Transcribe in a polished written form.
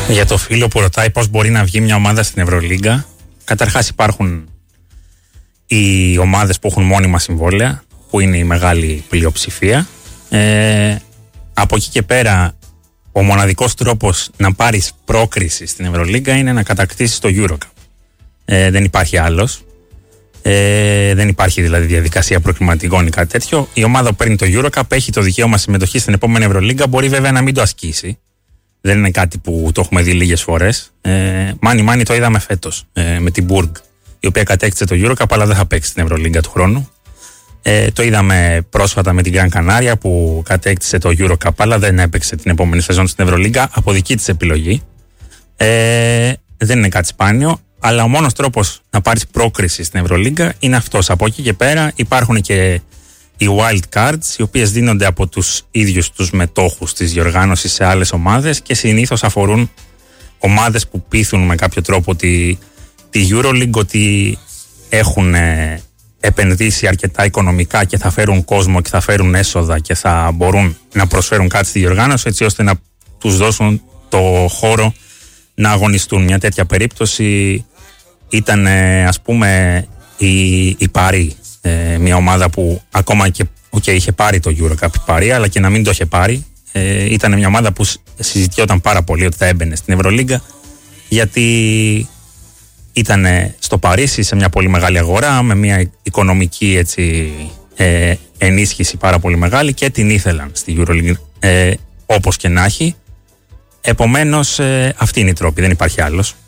Για το φίλο που ρωτάει πώς μπορεί να βγει μια ομάδα στην Ευρωλίγκα, καταρχάς υπάρχουν οι ομάδες που έχουν μόνιμα συμβόλαια, που είναι η μεγάλη πλειοψηφία. Από εκεί και πέρα, ο μοναδικός τρόπος να πάρεις πρόκριση στην Ευρωλίγκα είναι να κατακτήσεις το EuroCup. Δεν υπάρχει άλλος. Δεν υπάρχει δηλαδή διαδικασία προκριματικών ή κάτι τέτοιο. Η ομάδα που παίρνει το EuroCup έχει το δικαίωμα συμμετοχή στην επόμενη Ευρωλίγκα. Μπορεί βέβαια να μην το ασκήσει. Δεν είναι κάτι που το έχουμε δει λίγες φορές. Μάνι το είδαμε φέτος με την Μπουργκ, η οποία κατέκτησε το EuroCup, αλλά δεν θα παίξει στην Ευρωλίγκα του χρόνου. Το είδαμε πρόσφατα με την Γκραν Κανάρια που κατέκτησε το EuroCup, αλλά δεν έπαιξε την επόμενη σεζόν στην Ευρωλίγκα από δική της επιλογή. Δεν είναι κάτι σπάνιο, αλλά ο μόνος τρόπος να πάρεις πρόκριση στην Ευρωλίγκα είναι αυτός. Από εκεί και πέρα υπάρχουν και οι wild cards, οι οποίες δίνονται από τους ίδιους τους μετόχους της διοργάνωσης σε άλλες ομάδες και συνήθως αφορούν ομάδες που πείθουν με κάποιο τρόπο τη EuroLeague ότι έχουν επενδύσει αρκετά οικονομικά και θα φέρουν κόσμο και θα φέρουν έσοδα και θα μπορούν να προσφέρουν κάτι στη διοργάνωση, έτσι ώστε να τους δώσουν το χώρο να αγωνιστούν. Μια τέτοια περίπτωση ήταν ας πούμε η Παρί, μια ομάδα που ακόμα και είχε πάρει το EuroCup η Παρί, αλλά και να μην το είχε πάρει, ήταν μια ομάδα που συζητιόταν πάρα πολύ ότι θα έμπαινε στην Ευρωλίγκα, γιατί ήταν στο Παρίσι σε μια πολύ μεγάλη αγορά με μια οικονομική ενίσχυση πάρα πολύ μεγάλη και την ήθελαν στη EuroLeague όπως και να έχει. Επομένως αυτή είναι η τρόπη, δεν υπάρχει άλλος.